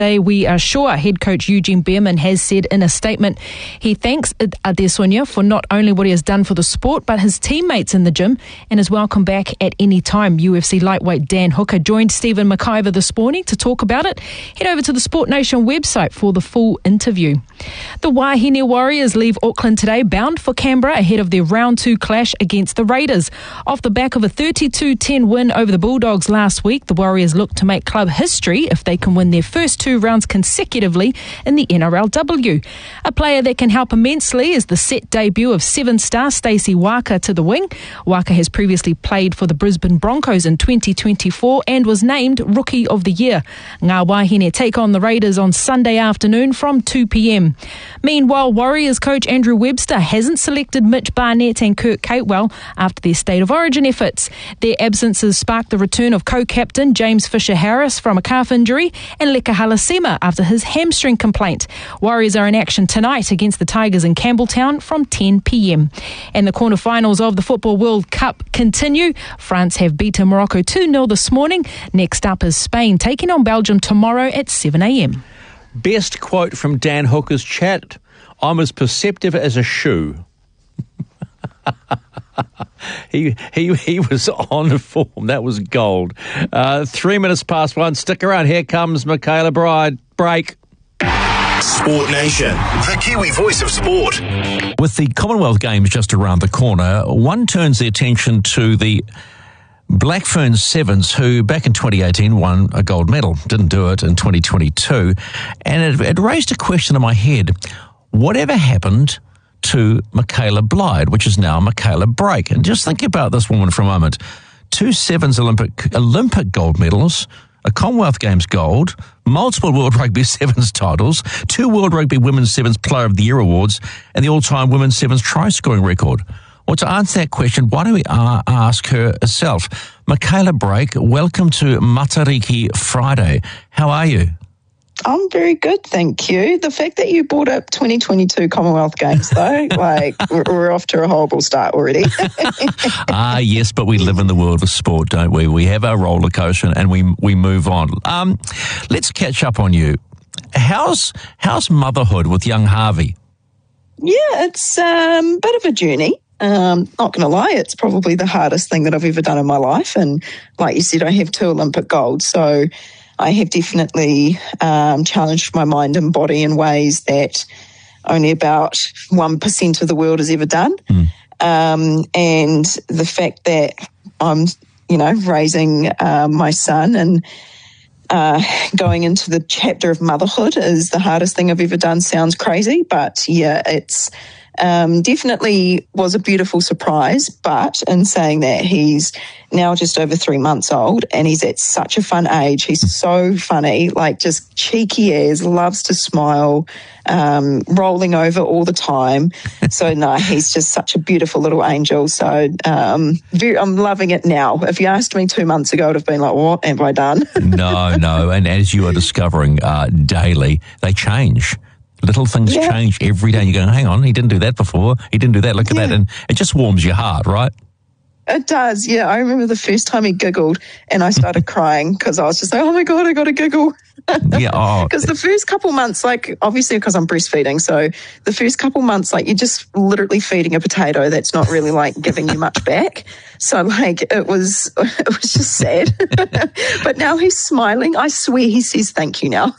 We are sure, head coach Eugene Behrman has said in a statement. He thanks Adesanya for not only what he has done for the sport, but his teammates in the gym, and is welcome back at any time. UFC lightweight Dan Hooker joined Stephen McIver this morning to talk about it. Head over to the Sport Nation website for the full interview. The Wahine Warriors leave Auckland today, bound for Canberra ahead of their round 2 clash against the Raiders. Off the back of a 32-10 win over the Bulldogs last week, the Warriors look to make club history if they can win their first 2 rounds consecutively in the NRLW. A player that can help immensely is the set debut of 7-star Stacey Waka to the wing. Waka has previously played for the Brisbane Broncos in 2024 and was named Rookie of the Year. Ngā Wahine take on the Raiders on Sunday afternoon from 2 p.m. Meanwhile, Warriors coach Andrew Webster hasn't selected Mitch Barnett and Kurt Capewell after their State of Origin efforts. Their absences sparked the return of co-captain James Fisher-Harris from a calf injury and Leka Halasima after his hamstring complaint. Warriors are in action tonight against the Tigers in Campbelltown from 10 p.m. And the quarterfinals of the Football World Cup continue. France have beaten Morocco 2-0 this morning. Next up is Spain taking on Belgium tomorrow at 7 a.m. Best quote from Dan Hooker's chat: "I'm as perceptive as a shoe." He was on form. That was gold. 3 minutes past 1. Stick around. Here comes Michaela Bride. Break. Sport Nation, the Kiwi voice of sport. With the Commonwealth Games just around the corner, one turns the attention to the Black Ferns Sevens, who back in 2018 won a gold medal. Didn't do it in 2022. And it raised a question in my head. Whatever happened to Michaela Blyde, which is now Michaela Brake? And just think about this woman for a moment. 2 Sevens Olympic gold medals, a Commonwealth Games gold, multiple World Rugby Sevens titles, 2 World Rugby Women's Sevens Player of the Year awards, and the all-time Women's Sevens try-scoring record. Well, to answer that question, why don't we ask her herself? Michaela Brake, welcome to Matariki Friday. How are you? I'm very good, thank you. The fact that you brought up 2022 Commonwealth Games, though, like, we're off to a horrible start already. Yes, but we live in the world of sport, don't we? We have our roller coaster and we move on. Let's catch up on you. How's motherhood with young Harvey? Yeah, it's a bit of a journey. Not going to lie, it's probably the hardest thing that I've ever done in my life. And like you said, I have 2 Olympic golds, so I have definitely challenged my mind and body in ways that only about 1% of the world has ever done. And the fact that I'm, raising my son and going into the chapter of motherhood is the hardest thing I've ever done. Sounds crazy, but yeah, it's definitely was a beautiful surprise. But in saying that, he's now just over 3 months old and he's at such a fun age. He's so funny, like just cheeky as, loves to smile, rolling over all the time. So no, he's just such a beautiful little angel. So I'm loving it now. If you asked me 2 months ago, I'd have been like, what have I done? No. And as you are discovering daily, they change. Little things change every day. And you're going, hang on, he didn't do that before. He didn't do that. Look at that. And it just warms your heart, right? It does, yeah. I remember the first time he giggled and I started crying because I was just like, oh my God, I got to giggle. Because the first couple months, like obviously because I'm breastfeeding, so the first couple months, like you're just literally feeding a potato that's not really like giving you much back. So like it was just sad. But now he's smiling. I swear he says thank you now.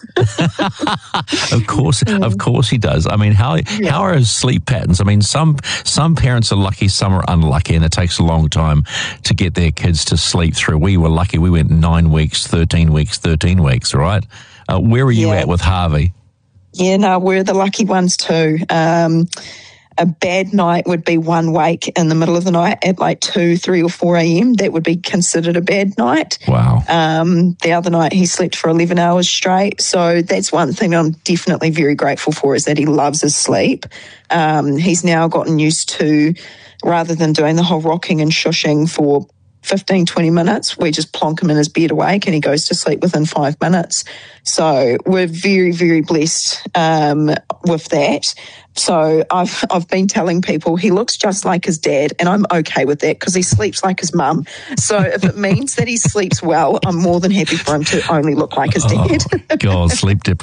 Of course he does. I mean, how are his sleep patterns? I mean, some parents are lucky, some are unlucky, and it takes a long time to get their kids to sleep through. We were lucky. We went 9 weeks, 13 weeks, right? Where are you at with Harvey? Yeah, no, we're the lucky ones too. A bad night would be 1 wake in the middle of the night at like 2, 3 or 4 a.m. That would be considered a bad night. Wow. The other night he slept for 11 hours straight. So that's one thing I'm definitely very grateful for, is that he loves his sleep. He's now gotten used to, rather than doing the whole rocking and shushing for 15, 20 minutes, we just plonk him in his bed awake and he goes to sleep within 5 minutes. So we're very, very blessed with that. So I've been telling people he looks just like his dad, and I'm okay with that because he sleeps like his mum. So if it means that he sleeps well, I'm more than happy for him to only look like his dad. God, sleep deprivation.